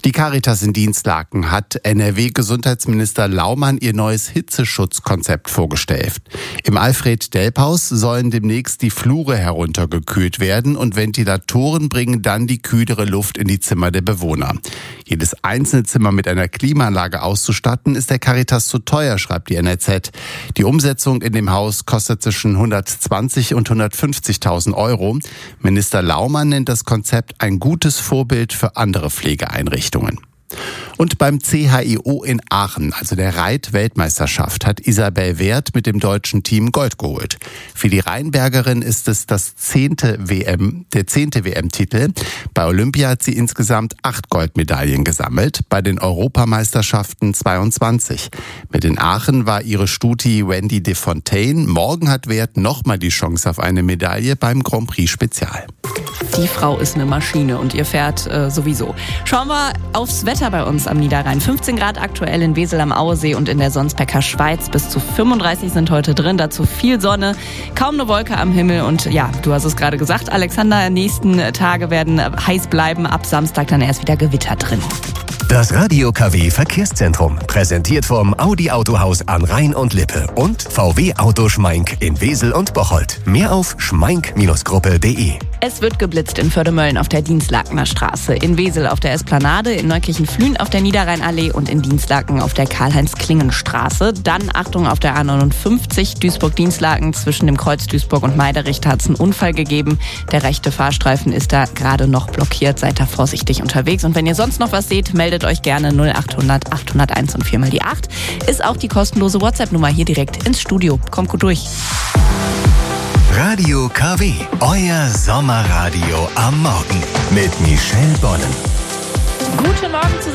Die Caritas in Dinslaken hat NRW-Gesundheitsminister Laumann ihr neues Hitzeschutzkonzept vorgestellt. Im Alfred-Delp-Haus sollen demnächst die Flure heruntergekühlt werden und Ventilatoren bringen dann die kühlere Luft in die Zimmer der Bewohner. Jedes einzelne Zimmer mit einer Klimaanlage auszustatten, ist der Caritas zu teuer, schreibt die NRZ. Die Umsetzung in dem Haus kostet zwischen 120.000 und 150.000 Euro. Minister Laumann nennt das Konzept ein gutes Vorbild für andere Pflegeeinrichtungen. Und beim CHIO in Aachen, also der Reit-Weltmeisterschaft, hat Isabel Werth mit dem deutschen Team Gold geholt. Für die Rheinbergerin ist es der 10. WM-Titel. Bei Olympia hat sie insgesamt 8 Goldmedaillen gesammelt, bei den Europameisterschaften 22. Mit in Aachen war ihre Stuti Wendy de Fontaine. Morgen hat Werth nochmal die Chance auf eine Medaille beim Grand Prix Spezial. Die Frau ist eine Maschine und ihr Pferd sowieso. Schauen wir aufs Wetter bei uns am Niederrhein. 15 Grad aktuell in Wesel am Auesee und in der Sonsbecker Schweiz. Bis zu 35 sind heute drin. Dazu viel Sonne, kaum eine Wolke am Himmel. Und ja, du hast es gerade gesagt, Alexander, nächsten Tage werden heiß bleiben. Ab Samstag dann erst wieder Gewitter drin. Das Radio KW Verkehrszentrum, präsentiert vom Audi Autohaus an Rhein und Lippe und VW Auto Schmeink in Wesel und Bocholt. Mehr auf schmeink-gruppe.de. Es wird geblitzt in Förde-Mölln auf der Dinslakener Straße, in Wesel auf der Esplanade, in Neukirchen-Flühen auf der Niederrheinallee und in Dinslaken auf der Karl-Heinz-Klingen-Straße. Dann Achtung auf der A59 Duisburg-Dinslaken zwischen dem Kreuz Duisburg und Meidericht hat es einen Unfall gegeben. Der rechte Fahrstreifen ist da gerade noch blockiert. Seid da vorsichtig unterwegs. Und wenn ihr sonst noch was seht, meldet euch gerne 0800 801 und 4 mal die 8. Ist auch die kostenlose WhatsApp-Nummer hier direkt ins Studio. Kommt gut durch. Radio KW, euer Sommerradio am Morgen mit Michelle Bonnen. Guten Morgen zusammen.